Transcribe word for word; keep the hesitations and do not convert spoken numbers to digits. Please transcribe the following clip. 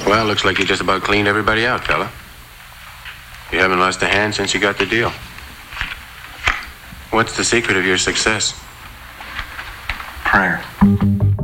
Well, looks like you just about cleaned everybody out, fella. You haven't lost a hand since you got the deal. What's the secret of your success? Prayer.